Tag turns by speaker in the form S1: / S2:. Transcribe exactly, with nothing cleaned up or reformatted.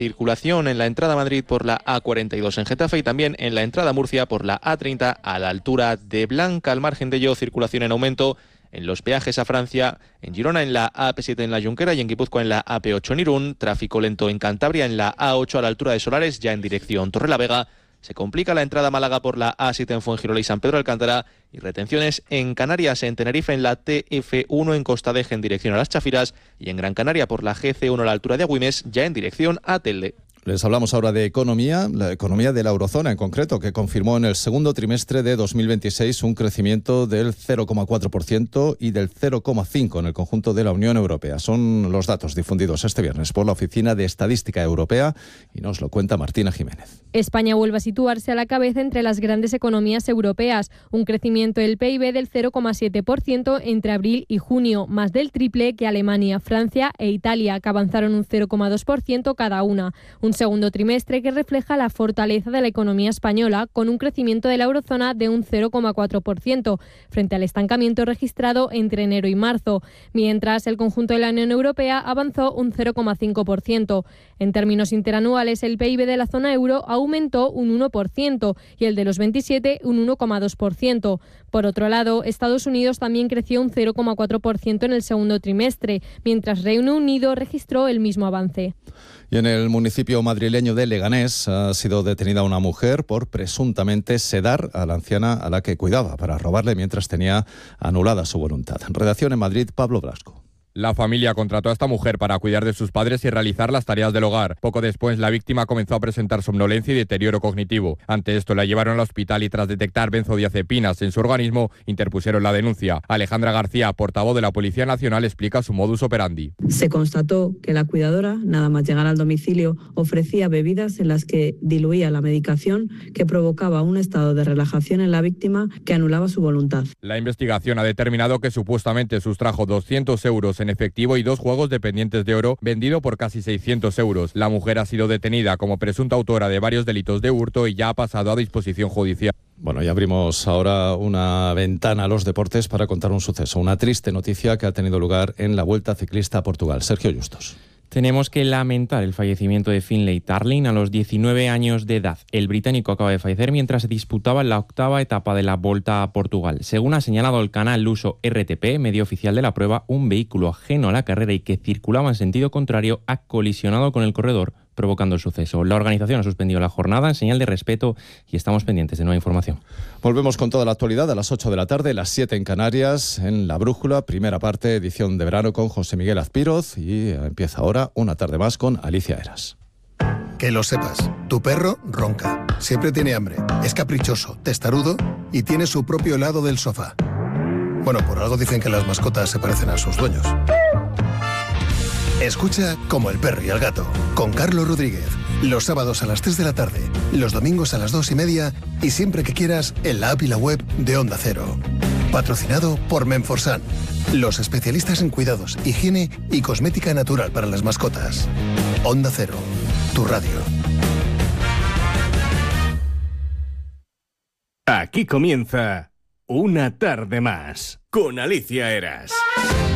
S1: Circulación en la entrada a Madrid por la A cuarenta y dos en Getafe y también en la entrada a Murcia por la A treinta a la altura de Blanca. Al margen de ello, circulación en aumento en los peajes a Francia, en Girona en la A P siete en la Junquera y en Guipúzcoa en la A P ocho en Irún. Tráfico lento en Cantabria en la A ocho a la altura de Solares, ya en dirección Torrelavega. Se complica la entrada a Málaga por la A siete en Fuengirola y San Pedro Alcántara y retenciones en Canarias, en Tenerife en la T F uno en Costa Deje en dirección a Las Chafiras y en Gran Canaria por la G C uno a la altura de Agüimes, ya en dirección a Telde.
S2: Les hablamos ahora de economía, la economía de la eurozona en concreto, que confirmó en el segundo trimestre de dos mil veintiséis un crecimiento del cero coma cuatro por ciento y del cero coma cinco por ciento en el conjunto de la Unión Europea. Son los datos difundidos este viernes por la Oficina de Estadística Europea y nos lo cuenta Martina Jiménez.
S3: España vuelve a situarse a la cabeza entre las grandes economías europeas, un crecimiento del P I B del cero coma siete por ciento entre abril y junio, más del triple que Alemania, Francia e Italia, que avanzaron un cero coma dos por ciento cada una. Un segundo trimestre que refleja la fortaleza de la economía española, con un crecimiento de la eurozona de un cero coma cuatro por ciento, frente al estancamiento registrado entre enero y marzo, mientras el conjunto de la Unión Europea avanzó un cero coma cinco por ciento. En términos interanuales, el P I B de la zona euro aumentó un uno por ciento y el de los veintisiete un uno coma dos por ciento. Por otro lado, Estados Unidos también creció un cero coma cuatro por ciento en el segundo trimestre, mientras Reino Unido registró el mismo avance.
S2: Y en el municipio madrileño de Leganés ha sido detenida una mujer por presuntamente sedar a la anciana a la que cuidaba para robarle mientras tenía anulada su voluntad. En redacción en Madrid, Pablo Blasco.
S4: La familia contrató a esta mujer para cuidar de sus padres y realizar las tareas del hogar. Poco después, la víctima comenzó a presentar somnolencia y deterioro cognitivo. Ante esto, la llevaron al hospital y tras detectar benzodiazepinas en su organismo, interpusieron la denuncia. Alejandra García, portavoz de la Policía Nacional, explica su modus operandi.
S5: Se constató que la cuidadora, nada más llegar al domicilio, ofrecía bebidas en las que diluía la medicación que provocaba un estado de relajación en la víctima que anulaba su voluntad.
S4: La investigación ha determinado que supuestamente sustrajo doscientos euros en efectivo y dos juegos de pendientes de oro vendido por casi seiscientos euros. La mujer ha sido detenida como presunta autora de varios delitos de hurto y ya ha pasado a disposición judicial.
S2: Bueno, ya abrimos ahora una ventana a los deportes para contar un suceso, una triste noticia que ha tenido lugar en la Vuelta Ciclista a Portugal. Sergio Justos.
S6: Tenemos que lamentar el fallecimiento de Finlay Tarling a los diecinueve años de edad. El británico acaba de fallecer mientras se disputaba la octava etapa de la Volta a Portugal. Según ha señalado el canal luso R T P, medio oficial de la prueba, un vehículo ajeno a la carrera y que circulaba en sentido contrario ha colisionado con el corredor, provocando el suceso. La organización ha suspendido la jornada en señal de respeto y estamos pendientes de nueva información.
S2: Volvemos con toda la actualidad a las ocho de la tarde, las siete en Canarias, en La Brújula, primera parte, edición de verano con José Miguel Azpiroz y empieza ahora una tarde más con Alicia Eras.
S7: Que lo sepas, tu perro ronca, siempre tiene hambre, es caprichoso, testarudo y tiene su propio lado del sofá. Bueno, por algo dicen que las mascotas se parecen a sus dueños. Escucha Como el perro y el gato, con Carlos Rodríguez, los sábados a las tres de la tarde, los domingos a las dos y media y siempre que quieras en la app y la web de Onda Cero. Patrocinado por Menforsan, los especialistas en cuidados, higiene y cosmética natural para las mascotas. Onda Cero, tu radio.
S8: Aquí comienza Una tarde más con Alicia Eras.